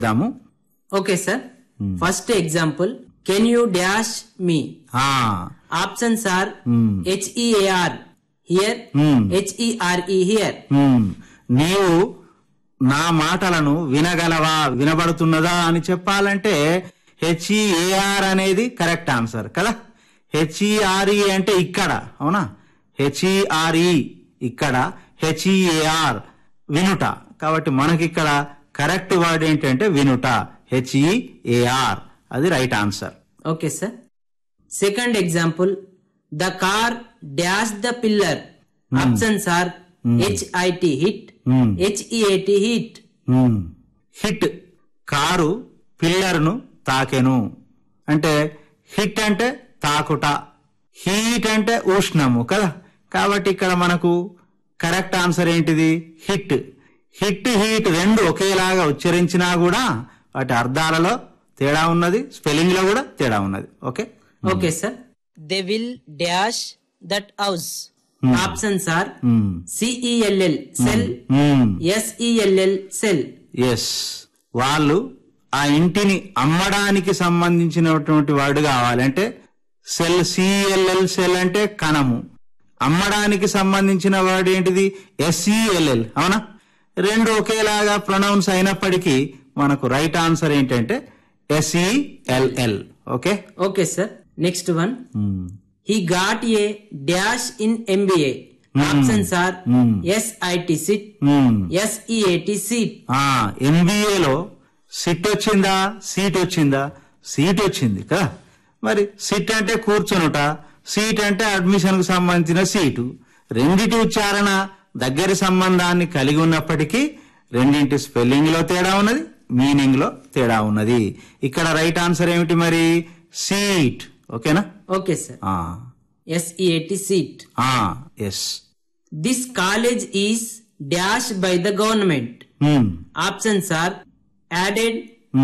Damu. Okay sir. First example, can you dash me? Options are HEAR here, HERE here. నీవు నా మాటలను వినగలవా, వినబడుతున్నదా అని చెప్పాలంటే HEAR అనేది కరెక్ట్ ఆన్సర్ కదా. HERE అంటే ఇక్కడ, అవునా? HERE ఇక్కడ, HEAR వినుట. కాబట్టి మనకి ఇక్కడ కరెక్ట్ వర్డ్ ఏంటంటే వినుట, HEAR. అది right answer. Okay sir. Second example, the car dash the pillar. Options are HIT hit, HEAT hit. Hit car pillar ను తాకెను అంటే హిట్ అంటే తాకుట, హీట్ అంటే ఉష్ణము కదా. కాబట్టి ఇక్కడ మనకు కరెక్ట్ ఆన్సర్ ఏంటిది? హిట్. హిట్ హీట్ రెండు ఒకేలాగా ఉచ్చరించినా కూడా వాటి అర్థాలలో తేడా ఉన్నది, స్పెల్లింగ్ లో కూడా తేడా ఉన్నది. Okay okay sir. They will dash that house. Options are CELL cell, SELL cell. Yes, వాళ్ళు ఆ ఇంటిని అమ్మడానికి సంబంధించినటువంటి వర్డ్ కావాలంటే సెల్, CELL సెల్ అంటే కణము. అమ్మడానికి సంబంధించిన వర్డ్ ఏంటిది? SELL, అవునా? రెండు ఒకేలాగా ప్రొనౌన్స్ అయినప్పటికీ మనకు రైట్ ఆన్సర్ ఏంటంటే SELL. Okay okay sir. Next one, he got a dash in MBA. Options are SIT SIT, SEAT seat. MBA లో సిట్ వచ్చిందా, సీట్ వచ్చిందా? సీట్ వచ్చింది కదా. మరి సిట్ అంటే కూర్చునుట, సీట్ అంటే అడ్మిషన్ కు సంబంధించిన సీటు. రెండిటి ఉచ్చారణ దగ్గరి సంబంధాన్ని కలిగి ఉన్నప్పటికీ రెండింటి స్పెల్లింగ్ లో తేడా ఉన్నది, మీనింగ్ లో తేడా ఉన్నది. ఇక్కడ రైట్ ఆన్సర్ ఏమిటి మరి? సీట్. ఓకేనా? Okay sir. SEAT seat. Yes. This college is dash by the government. Options are added,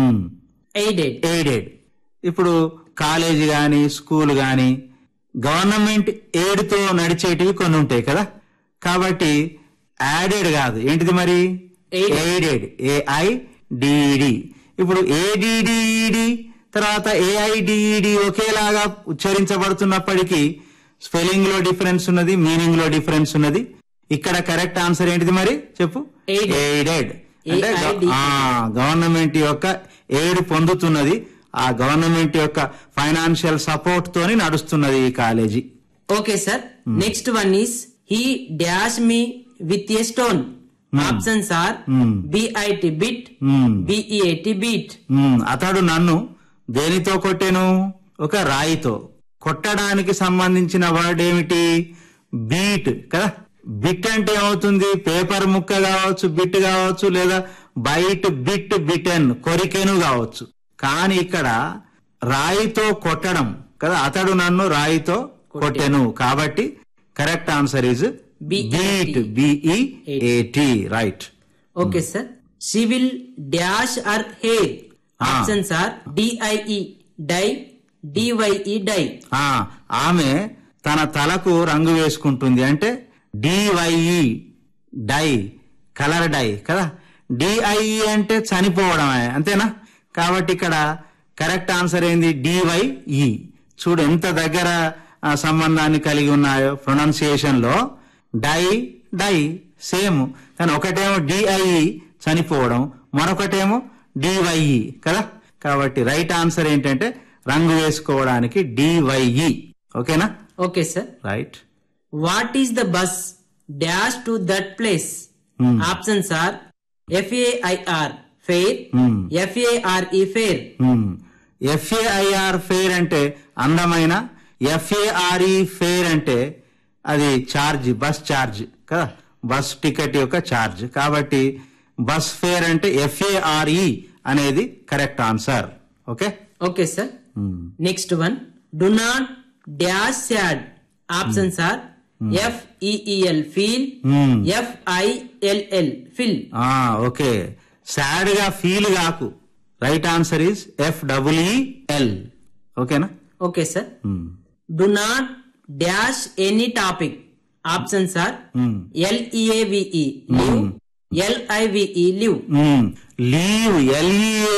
aided. ఇప్పుడు కాలేజీ గాని స్కూల్ గాని గవర్నమెంట్ ఎయిడ్ తో నడిచేటివి కొన్ని ఉంటాయి కదా. కాబట్టి యాడెడ్ కాదు, ఏంటిది మరి? Aided, AIDED. ఇప్పుడు ADDED తర్వాత AIDED ఒకేలాగా ఉచ్చరించబడుతున్నప్పటికీ స్పెల్లింగ్ లో డిఫరెన్స్ ఉన్నది, మీనింగ్ లో డిఫరెన్స్ ఉన్నది. ఇక్కడ కరెక్ట్ ఆన్సర్ ఏంటిది మరి చెప్పు? ఎయిడెడ్. అంటే గవర్నమెంట్ యొక్క ఎయిడ్ పొందుతున్నది, ఆ గవర్నమెంట్ యొక్క ఫైనాన్షియల్ సపోర్ట్ తోని నడుస్తున్నది ఈ college. Okay sir. Next one is he dash me with a stone. Options are BIT bit, BEAT beat. అతడు నన్ను దేనితో కొట్టెను? ఒక రాయితో. కొట్టడానికి సంబంధించిన వర్డ్ ఏమిటి? బీట్ కదా. బిట్ అంటే ఏమవుతుంది? పేపర్ ముక్క కావచ్చు, బిట్ కావచ్చు, లేదా బైట్, బిట్, బిటెన్, కొరికెను కావచ్చు. కానీ ఇక్కడ రాయితో కొట్టడం కదా. అతడు నన్ను రాయితో కొట్టెను. కాబట్టి correct answer is beat, BEAT. Right. Okay sir. She will dash her hair. Options are DIE die, DYE die. ఆమె తన తలకు రంగు వేసుకుంటుంది అంటే DYE డై, కలర్ డై కదా. DIE అంటే చనిపోవడమే, అంతేనా? కాబట్టి ఇక్కడ కరెక్ట్ ఆన్సర్ ఏంది? DYE. చూడు ఎంత దగ్గర సంబంధాన్ని కలిగి ఉన్నాయో ప్రొనౌన్సియేషన్ లో. డై సేమ్, కానీ ఒకటేమో DIE చనిపోవడం, మరొకటేమో DYE కదా. కాబట్టి రైట్ ఆన్సర్ ఏంటంటే రంగు వేసుకోవడానికి DYE. ఓకేనా? Okay sir. Right. What is the bus dash to that place. Options are FAIR fair, FARE fair. FAIR fair అంటే అందమైన, FARE ఫెయిర్ అంటే అది ఛార్జ్, బస్ ఛార్జ్ కదా, బస్ టికెట్ యొక్క ఛార్జ్. కాబట్టి బస్ ఫేర్ అంటే FARE అనేది correct answer. Okay okay sir. Next one, do not dash sad. Options are FEEL feel, FILL fill. Okay, sad గా ఫీల్ కాకు. Right answer is FEEL. ఓకేనా? Okay sir. Do not dash any topic. Options are LEAVE live, LIVE live. Leave, LEAVE